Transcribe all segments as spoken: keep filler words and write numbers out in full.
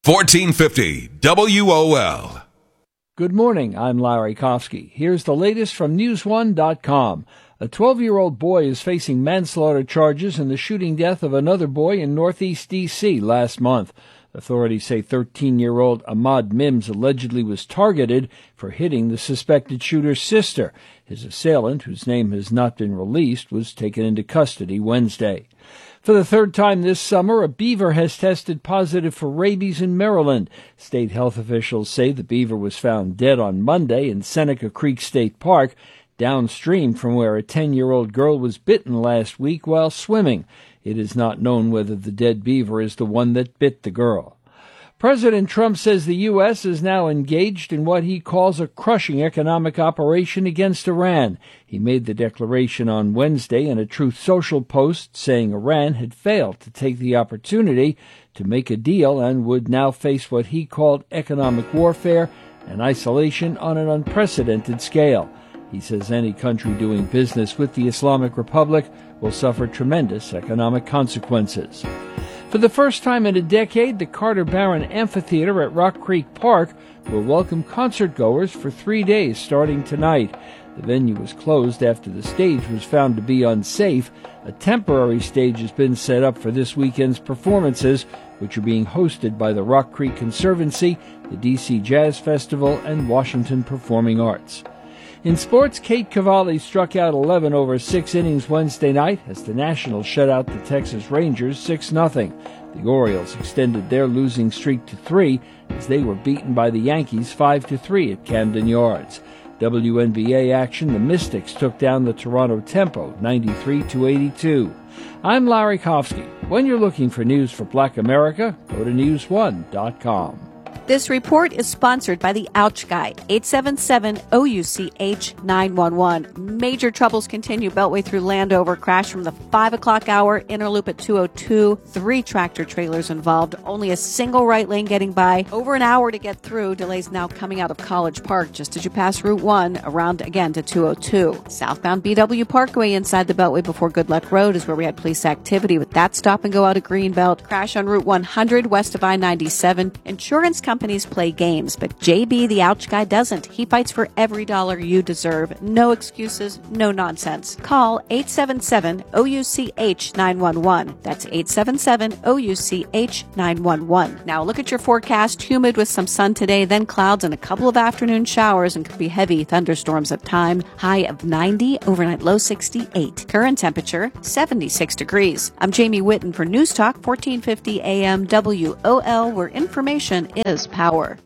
fourteen fifty W O L. Good morning, I'm Larry Kofsky. Here's the latest from news one dot com. A twelve-year-old boy is facing manslaughter charges in the shooting death of another boy in northeast D C last month. Authorities say thirteen-year-old Ahmad Mims allegedly was targeted for hitting the suspected shooter's sister. His assailant, whose name has not been released, was taken into custody Wednesday. For the third time this summer, a beaver has tested positive for rabies in Maryland. State health officials say the beaver was found dead on Monday in Seneca Creek State Park, downstream from where a ten-year-old girl was bitten last week while swimming. It is not known whether the dead beaver is the one that bit the girl. President Trump says the U S is now engaged in what he calls a crushing economic operation against Iran. He made the declaration on Wednesday in a Truth Social post, saying Iran had failed to take the opportunity to make a deal and would now face what he called economic warfare and isolation on an unprecedented scale. He says any country doing business with the Islamic Republic will suffer tremendous economic consequences. For the first time in a decade, the Carter Barron Amphitheater at Rock Creek Park will welcome concertgoers for three days starting tonight. The venue was closed after the stage was found to be unsafe. A temporary stage has been set up for this weekend's performances, which are being hosted by the Rock Creek Conservancy, the D C Jazz Festival, and Washington Performing Arts. In sports, Kate Cavalli struck out eleven over six innings Wednesday night as the Nationals shut out the Texas Rangers six nothing. The Orioles extended their losing streak to three as they were beaten by the Yankees five to three at Camden Yards. W N B A action, the Mystics took down the Toronto Tempo ninety-three to eighty-two. I'm Larry Kofsky. When you're looking for news for Black America, go to news one dot com. This report is sponsored by the Ouch Guy, eight seven seven O U C H nine one one. Major troubles continue Beltway through Landover. Crash from the five o'clock hour, inner loop at two oh two. Three tractor trailers involved. Only a single right lane getting by. Over an hour to get through. Delays now coming out of College Park just as you pass Route one, around again to two oh two. Southbound B W Parkway inside the Beltway before Good Luck Road is where we had police activity with that stop and go out of Greenbelt. Crash on Route one hundred west of I ninety-seven. Insurance company Companies play games, but J B, the Ouch Guy, doesn't. He fights for every dollar you deserve. No excuses, no nonsense. Call eight seven seven O U C H nine one one. That's eight seven seven O U C H nine one one. Now look at your forecast. Humid with some sun today, then clouds and a couple of afternoon showers, and could be heavy thunderstorms at time. High of ninety, overnight low sixty-eight. Current temperature seventy-six degrees. I'm Jamie Whitten for News Talk fourteen fifty A M W O L, where information is power.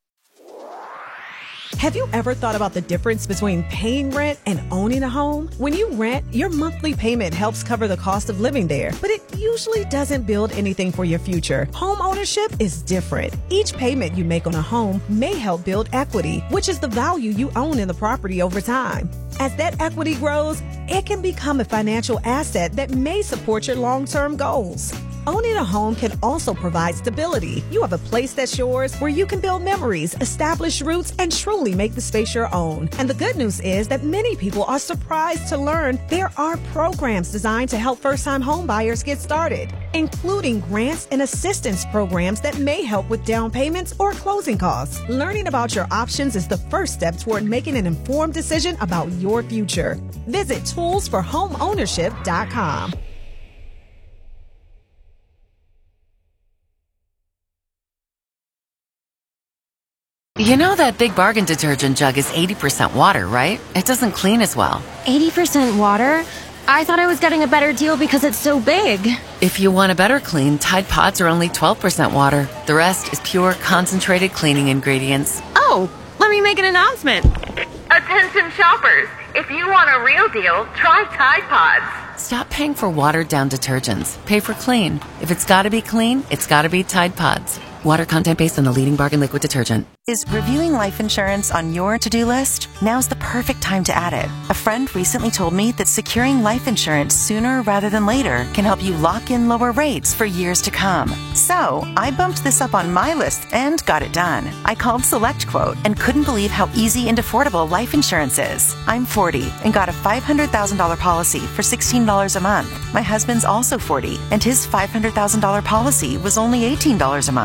Have you ever thought about the difference between paying rent and owning a home? When you rent, your monthly payment helps cover the cost of living there, but it usually doesn't build anything for your future. Home ownership is different. Each payment you make on a home may help build equity, which is the value you own in the property over time. As that equity grows, it can become a financial asset that may support your long-term goals. Owning a home can also provide stability. You have a place that's yours where you can build memories, establish roots, and truly make the space your own. And the good news is that many people are surprised to learn there are programs designed to help first-time home buyers get started, including grants and assistance programs that may help with down payments or closing costs. Learning about your options is the first step toward making an informed decision about your future. Visit tools for home ownership dot com. You know that Big Bargain detergent jug is eighty percent water, right? It doesn't clean as well. eighty percent water? I thought I was getting a better deal because it's so big. If you want a better clean, Tide Pods are only twelve percent water. The rest is pure, concentrated cleaning ingredients. Oh, let me make an announcement. Attention shoppers, if you want a real deal, try Tide Pods. Stop paying for watered-down detergents. Pay for clean. If it's gotta be clean, it's gotta be Tide Pods. Water content based on the leading bargain liquid detergent. Is reviewing life insurance on your to-do list? Now's the perfect time to add it. A friend recently told me that securing life insurance sooner rather than later can help you lock in lower rates for years to come. So, I bumped this up on my list and got it done. I called SelectQuote and couldn't believe how easy and affordable life insurance is. I'm forty and got a five hundred thousand dollars policy for sixteen dollars a month. My husband's also forty and his five hundred thousand dollars policy was only eighteen dollars a month.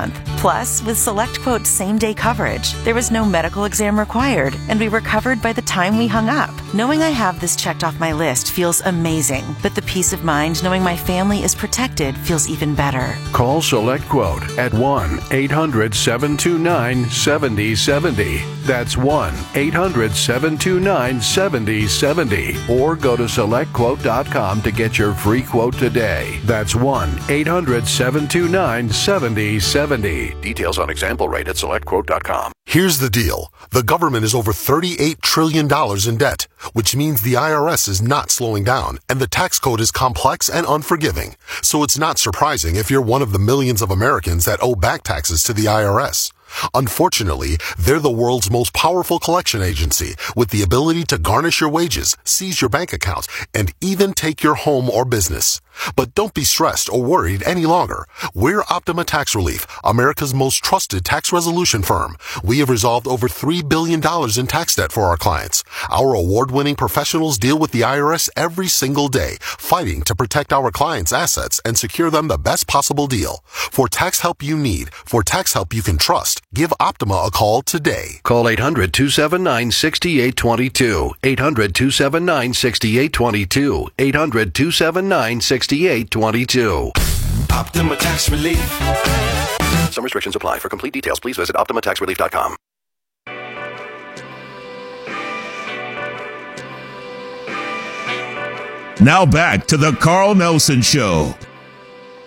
Plus, with SelectQuote same-day coverage, there was no medical exam required, and we were covered by the time we hung up. Knowing I have this checked off my list feels amazing, but the peace of mind knowing my family is protected feels even better. Call SelectQuote at one eight hundred seven two nine seven zero seven zero. That's one eight hundred seven two nine seven zero seven zero. Or go to select quote dot com to get your free quote today. That's one eight hundred seven two nine seven zero seven zero. Details on example rate at select quote dot com. Here's the deal. The government is over thirty-eight trillion dollars in debt, which means the I R S is not slowing down, and the tax code is complex and unforgiving. So it's not surprising if you're one of the millions of Americans that owe back taxes to the I R S. Unfortunately, they're the world's most powerful collection agency with the ability to garnish your wages, seize your bank account, and even take your home or business. But don't be stressed or worried any longer. We're Optima Tax Relief, America's most trusted tax resolution firm. We have resolved over three billion dollars in tax debt for our clients. Our award-winning professionals deal with the I R S every single day, fighting to protect our clients' assets and secure them the best possible deal. For tax help you need, for tax help you can trust, give Optima a call today. Call eight hundred two seven nine six eight two two. eight hundred two seven nine six eight two two. eight hundred two seven nine six eight two two. Optima Tax Relief. Some restrictions apply. For complete details, please visit optima tax relief dot com. Now back to the Carl Nelson Show